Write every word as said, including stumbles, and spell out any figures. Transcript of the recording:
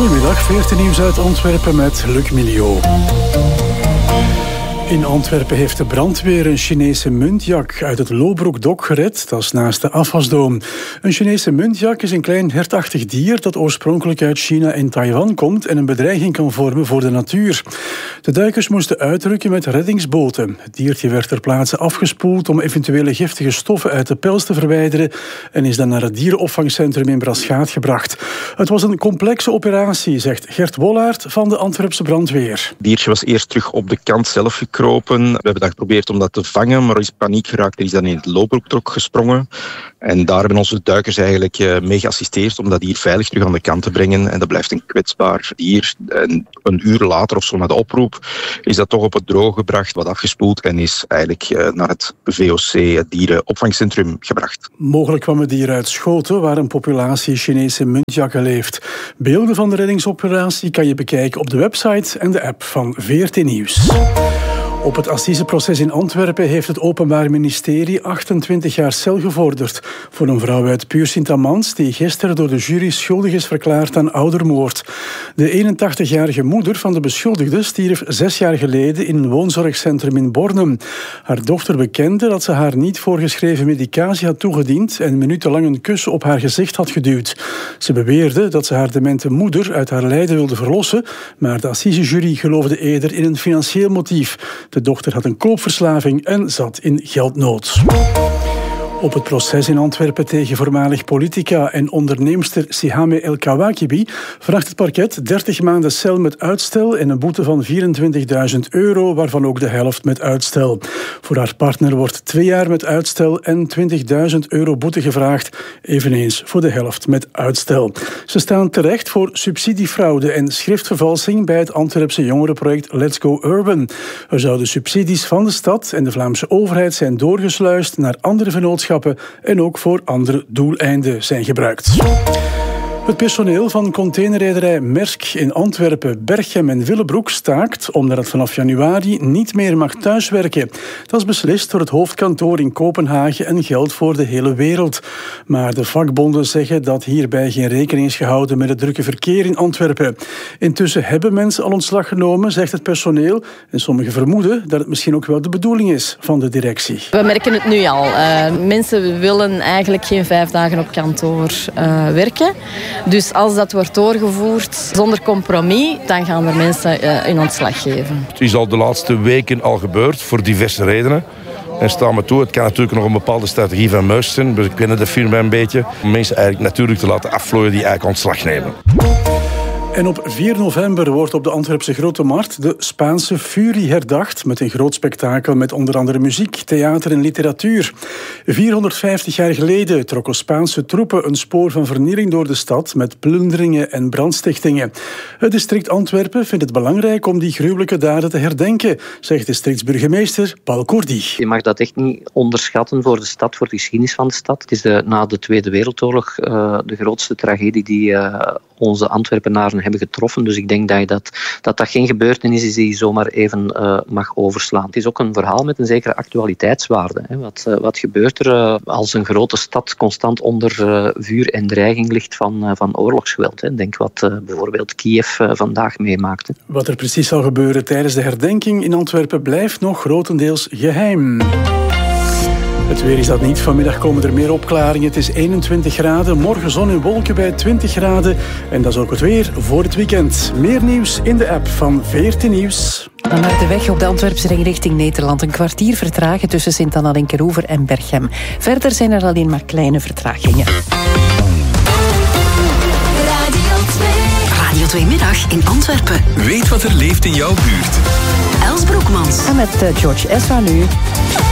Goedemiddag, veertien nieuws uit Antwerpen met Luc Milieu. In Antwerpen heeft de brandweer een Chinese muntjak uit het Lobroekdok gered. Dat is naast de afwasdoom. Een Chinese muntjak is een klein hertachtig dier dat oorspronkelijk uit China en Taiwan komt en een bedreiging kan vormen voor de natuur. De duikers moesten uitrukken met reddingsboten. Het diertje werd ter plaatse afgespoeld om eventuele giftige stoffen uit de pels te verwijderen en is dan naar het dierenopvangcentrum in Braschaat gebracht. Het was een complexe operatie, zegt Gert Wollaert van de Antwerpse brandweer. Het diertje was eerst terug op de kant zelf gekropen. We hebben dan geprobeerd om dat te vangen, maar er is paniek geraakt. Er is dan in het Lobroekdok gesprongen. En daar hebben onze duikers eigenlijk mee geassisteerd om dat dier veilig terug aan de kant te brengen. En dat blijft een kwetsbaar dier. En een uur later of zo na de oproep is dat toch op het droog gebracht, wat afgespoeld en is eigenlijk naar het V O C, het dierenopvangcentrum, gebracht. Mogelijk kwam het dier uit Schoten, waar een populatie Chinese muntjakken leeft. Beelden van de reddingsoperatie kan je bekijken op de website en de app van veertien Nieuws. Op het assiseproces in Antwerpen heeft het Openbaar Ministerie achtentwintig jaar cel gevorderd voor een vrouw uit Puur-Sint-Amans die gisteren door de jury schuldig is verklaard aan oudermoord. De eenentachtigjarige moeder van de beschuldigde stierf zes jaar geleden in een woonzorgcentrum in Bornem. Haar dochter bekende dat ze haar niet voorgeschreven medicatie had toegediend en minutenlang een kus op haar gezicht had geduwd. Ze beweerde dat ze haar demente moeder uit haar lijden wilde verlossen, maar de assisejury geloofde eerder in een financieel motief. De dochter had een koopverslaving en zat in geldnood. Op het proces in Antwerpen tegen voormalig politica en onderneemster Sihame El Kawakibi vraagt het parket dertig maanden cel met uitstel en een boete van vierentwintigduizend euro, waarvan ook de helft met uitstel. Voor haar partner wordt twee jaar met uitstel en twintigduizend euro boete gevraagd, eveneens voor de helft met uitstel. Ze staan terecht voor subsidiefraude en schriftvervalsing bij het Antwerpse jongerenproject Let's Go Urban. Er zouden subsidies van de stad en de Vlaamse overheid zijn doorgesluist naar andere vennootschappen en ook voor andere doeleinden zijn gebruikt. Het personeel van containerrederij Maersk in Antwerpen, Berchem en Willebroek staakt omdat het vanaf januari niet meer mag thuiswerken. Dat is beslist door het hoofdkantoor in Kopenhagen en geldt voor de hele wereld. Maar de vakbonden zeggen dat hierbij geen rekening is gehouden met het drukke verkeer in Antwerpen. Intussen hebben mensen al ontslag genomen, zegt het personeel. En sommigen vermoeden dat het misschien ook wel de bedoeling is van de directie. We merken het nu al. Uh, mensen willen eigenlijk geen vijf dagen op kantoor uh, werken. Dus als dat wordt doorgevoerd zonder compromis, dan gaan er mensen uh, in ontslag geven. Het is al de laatste weken al gebeurd, voor diverse redenen. En staan me toe, het kan natuurlijk nog een bepaalde strategie van Maersk zijn. We kennen de firma een beetje. Om mensen eigenlijk natuurlijk te laten afvlooien die eigenlijk ontslag nemen. En op vier november wordt op de Antwerpse Grote Markt de Spaanse Fury herdacht met een groot spektakel met onder andere muziek, theater en literatuur. vierhonderdvijftig jaar geleden trokken Spaanse troepen een spoor van vernieling door de stad met plunderingen en brandstichtingen. Het district Antwerpen vindt het belangrijk om die gruwelijke daden te herdenken, zegt districtsburgemeester Paul Cordy. Je mag dat echt niet onderschatten voor de stad, voor de geschiedenis van de stad. Het is de, na de Tweede Wereldoorlog uh, de grootste tragedie die uh, onze Antwerpenaren hebben getroffen. Dus ik denk dat dat, dat, dat geen gebeurtenis is die je zomaar even uh, mag overslaan. Het is ook een verhaal met een zekere actualiteitswaarde. Hè. Wat, uh, wat gebeurt er uh, als een grote stad constant onder uh, vuur en dreiging ligt van, uh, van oorlogsgeweld? Hè. Denk wat uh, bijvoorbeeld Kiev uh, vandaag meemaakt. Hè. Wat er precies zal gebeuren tijdens de herdenking in Antwerpen blijft nog grotendeels geheim. Het weer is dat niet. Vanmiddag komen er meer opklaringen. Het is eenentwintig graden. Morgen zon en wolken bij twintig graden. En dat is ook het weer voor het weekend. Meer nieuws in de app van veertien Nieuws. Dan naar de weg op de Antwerpse ring richting Nederland. Een kwartier vertragen tussen Sint-Anna en Keroever en Berchem. Verder zijn er alleen maar kleine vertragingen. Radio twee Middag in Antwerpen. Weet wat er leeft in jouw buurt. Els Broekmans. En met George Ezra nu.